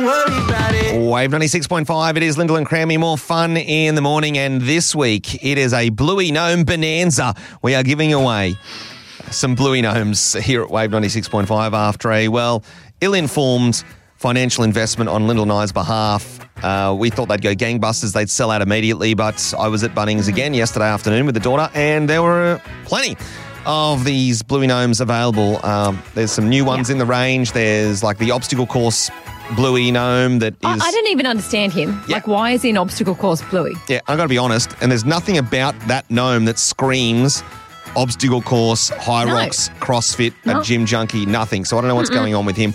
don't worry about it. Wave 96.5, it is Lyndall and Crammy. More fun in the morning, and this week it is a Bluey Gnome Bonanza. We are giving away some Bluey Gnomes here at Wave 96.5 after a, ill-informed financial investment on Lyndall and I's behalf. We thought they'd go gangbusters, they'd sell out immediately, but I was at Bunnings again yesterday afternoon with the daughter, and there were plenty of these Bluey Gnomes available. There's some new ones in the range. There's like the obstacle course Bluey Gnome that is... I don't even understand him. Yeah. Like, why is he an obstacle course Bluey? Yeah, I've got to be honest, and there's nothing about that gnome that screams obstacle course, high rocks, CrossFit, a gym junkie, nothing. So I don't know what's going on with him.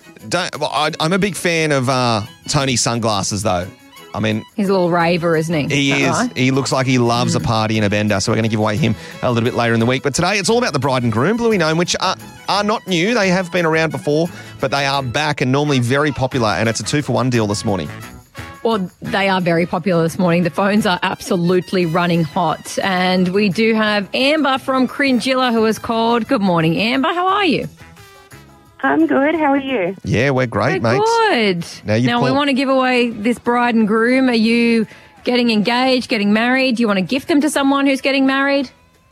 I'm a big fan of Tony's sunglasses, though. I mean, He's a little raver, isn't he? he is. Right? He looks like he loves a party and a bender, so we're going to give away him a little bit later in the week. But today it's all about the bride and groom, Bluey Gnome, which are not new. They have been around before, but they are back and normally very popular, and it's a 2-for-1 deal this morning. Well, they are very popular this morning. The phones are absolutely running hot. And we do have Amber from Cringilla who has called. Good morning, Amber. How are you? I'm good. How are you? Yeah, we're great, We're mates. good. Now we want to give away this bride and groom. Are you getting engaged, getting married? Do you want to gift them to someone who's getting married?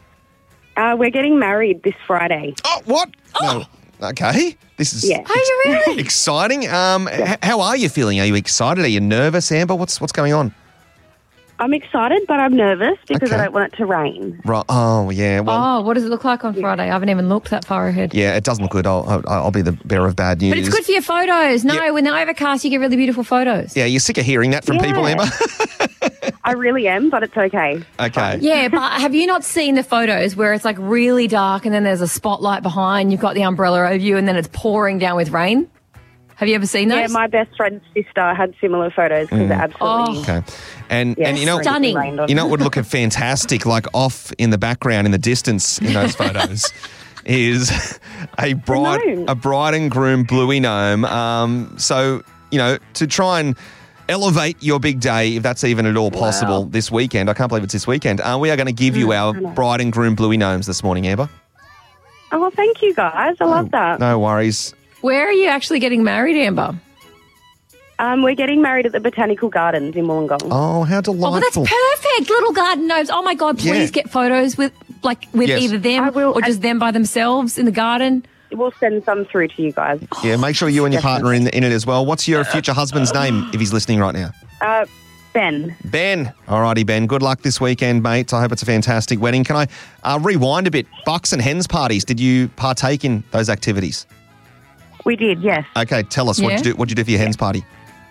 We're getting married this Friday. Oh, what? No. Okay. This is Yeah. Are you really? exciting. How are you feeling? Are you excited? Are you nervous, Amber? What's going on? I'm excited, but I'm nervous because Okay. I don't want it to rain. Right. Oh, yeah. Well, Oh, what does it look like on Friday? I haven't even looked that far ahead. yeah, it doesn't look good. I'll be the bearer of bad news. But it's good for your photos. No, Yeah. when they're overcast, you get really beautiful photos. Yeah, you're sick of hearing that from people, Yeah. Amber? I really am, but it's okay. Okay. Yeah, but have you not seen the photos where it's like really dark and then there's a spotlight behind, you've got the umbrella over you and then it's pouring down with rain? Have you ever seen those? Yeah, my best friend's sister had similar photos because it absolutely... Okay. And Yeah, you know, Stunning. rained on you know it. what would look fantastic, like off in the background in the distance in those photos, is a bride and groom Bluey Gnome. So, you know, to try and elevate your big day, if that's even at all possible this weekend. I can't believe it's this weekend. We are going to give you our bride and groom Bluey Gnomes this morning, Amber. Oh, thank you, guys. I love that. No worries. Where are you actually getting married, Amber? We're getting married at the Botanical Gardens in Wollongong. Oh, how Oh, delightful. well, that's perfect. Little garden gnomes. Oh, my God, please get photos with Yes. either them I will, or just them by themselves in the garden. We'll send some through to you guys. Yeah, make sure you and your partner are in it as well. What's your future husband's name, if he's listening right now? Ben. Ben. Alrighty, Ben. Good luck this weekend, mate. I hope it's a fantastic wedding. Can I rewind a bit? Bucks and hens parties. Did you partake in those activities? We did, yes. Okay, tell us what'd you do for your hens party?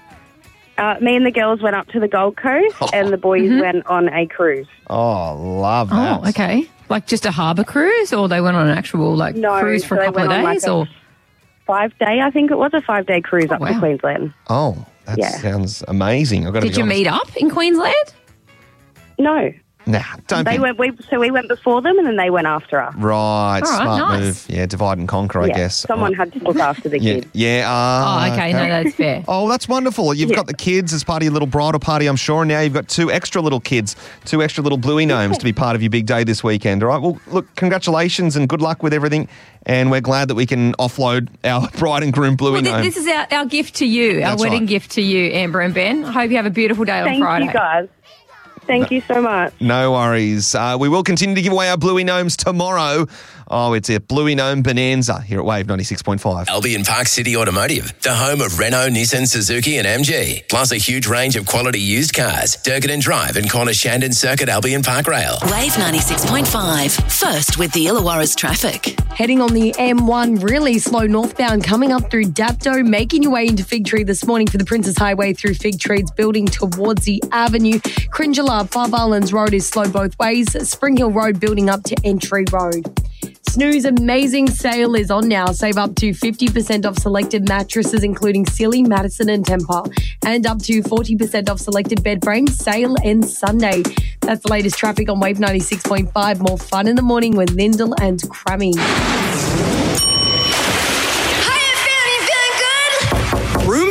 Me and the girls went up to the Gold Coast and the boys went on a cruise. Oh, love that. Oh, okay. Like just a harbour cruise, or they went on an actual cruise for so a they couple of went on days, like or 5-day, I think it was a 5-day cruise up to wow. Queensland. Oh, that sounds amazing. I've got to did be you honest. meet up in Queensland? No. Nah, don't They be... went. We went before them, and then they went after us. Right, smart nice. move. Yeah, divide and conquer, I guess. Someone had to look after the Yeah, kids. yeah. Oh, okay. No, that's fair. Oh, that's wonderful. You've got the kids as part of your little bridal party, I'm sure. And now you've got 2 extra little kids, 2 extra little Bluey Gnomes to be part of your big day this weekend. All right. Well, look, congratulations and good luck with everything. And we're glad that we can offload our bride and groom Bluey Gnome. This is our gift to you, our That's wedding right. gift to you, Amber and Ben. I hope you have a beautiful day on Thank Friday. you, guys. Thank you so much. No worries. We will continue to give away our Bluey Gnomes tomorrow. Oh, it's a Bluey Gnome Bonanza here at Wave 96.5. Albion Park City Automotive, the home of Renault, Nissan, Suzuki and MG. Plus a huge range of quality used cars. Durkin Drive and Corner Shandon Circuit Albion Park Rail. Wave 96.5. First with the Illawarra's traffic. Heading on the M1, really slow northbound, coming up through Dapto, making your way into Fig Tree this morning for the Princess Highway through Fig Tree. It's building towards the avenue. Cringilla, Five Islands Road is slow both ways. Spring Hill Road building up to Entry Road. Snooze amazing sale is on now. Save up to 50% off selected mattresses, including Sealy, Madison and Tempur. And up to 40% off selected bed frames. Sale ends Sunday. That's the latest traffic on Wave 96.5. More fun in the morning with Lyndall and Crammy. Room service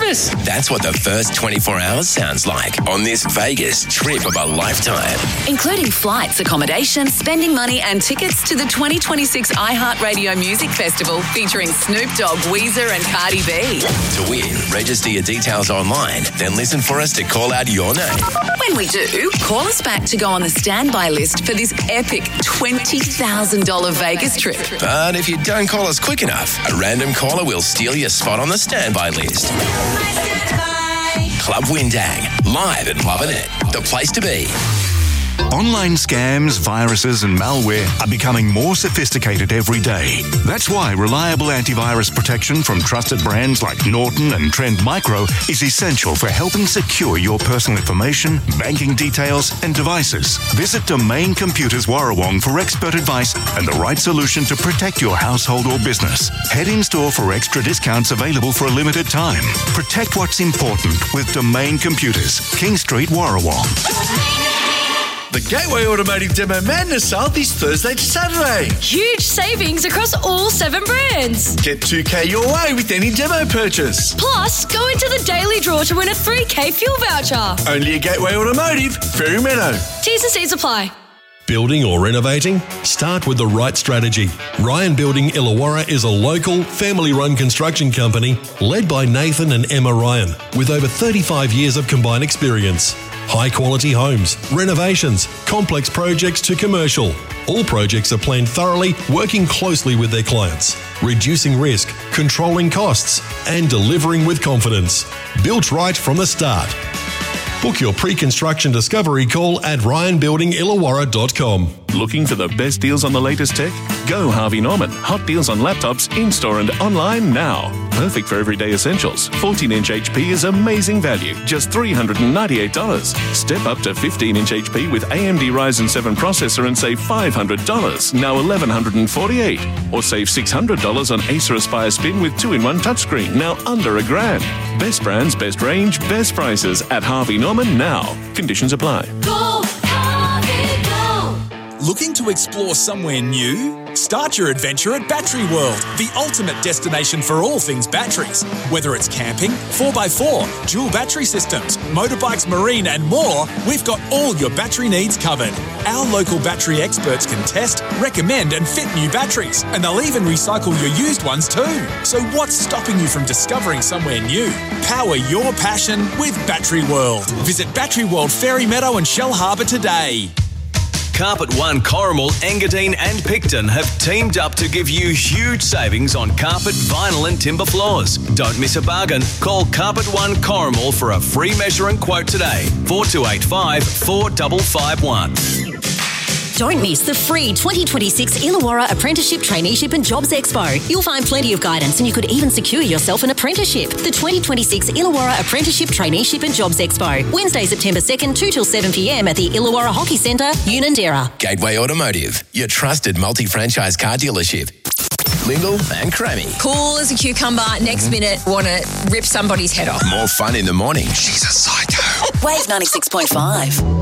Vegas. That's what the first 24 hours sounds like on this Vegas trip of a lifetime. Including flights, accommodation, spending money and tickets to the 2026 iHeartRadio Music Festival featuring Snoop Dogg, Weezer and Cardi B. To win, register your details online, then listen for us to call out your name. When we do, call us back to go on the standby list for this epic $20,000 Vegas trip. But if you don't call us quick enough, a random caller will steal your spot on the standby list. Club Windang, live and loving it. The place to be. Online scams, viruses and malware are becoming more sophisticated every day. That's why reliable antivirus protection from trusted brands like Norton and Trend Micro is essential for helping secure your personal information, banking details and devices. Visit Domain Computers Warrawong for expert advice and the right solution to protect your household or business. Head in store for extra discounts available for a limited time. Protect what's important with Domain Computers, King Street, Warrawong. The Gateway Automotive Demo Madness sale this Thursday to Saturday. Huge savings across all 7 brands. Get $2,000 your way with any demo purchase. Plus, go into the daily draw to win a $3,000 fuel voucher. Only at Gateway Automotive, Fairy Meadow. T's and C's apply. Building or renovating? Start with the right strategy. Ryan Building Illawarra is a local, family-run construction company led by Nathan and Emma Ryan with over 35 years of combined experience. High-quality homes, renovations, complex projects to commercial. All projects are planned thoroughly, working closely with their clients, reducing risk, controlling costs, and delivering with confidence. Built right from the start. Book your pre-construction discovery call at ryanbuildingillawarra.com. Looking for the best deals on the latest tech? Go Harvey Norman. Hot deals on laptops in-store and online now. Perfect for everyday essentials. 14-inch HP is amazing value, just $398. Step up to 15-inch HP with AMD Ryzen 7 processor and save $500, now $1,148. Or save $600 on Acer Aspire Spin with 2-in-1 touchscreen, now under $1,000. Best brands, best range, best prices at Harvey Norman now. Conditions apply. Go, Harvey, go! Looking to explore somewhere new? Start your adventure at Battery World, the ultimate destination for all things batteries. Whether it's camping, 4x4, dual battery systems, motorbikes, marine and more, we've got all your battery needs covered. Our local battery experts can test, recommend and fit new batteries, and they'll even recycle your used ones too. So what's stopping you from discovering somewhere new? Power your passion with Battery World. Visit Battery World Fairy Meadow and Shell Harbour today. Carpet One, Corrimal, Engadine and Picton have teamed up to give you huge savings on carpet, vinyl and timber floors. Don't miss a bargain. Call Carpet One Corrimal for a free measure and quote today. 4285 4551. Don't miss the free 2026 Illawarra Apprenticeship, Traineeship and Jobs Expo. You'll find plenty of guidance and you could even secure yourself an apprenticeship. The 2026 Illawarra Apprenticeship, Traineeship and Jobs Expo. Wednesday, September 2nd, 2 till 7 p.m. at the Illawarra Hockey Centre, Unanderra. Gateway Automotive, your trusted multi-franchise car dealership. Lingle and Crammy. Cool as a cucumber. Next minute, want to rip somebody's head off. More fun in the morning. She's a psycho. Wave 96.5.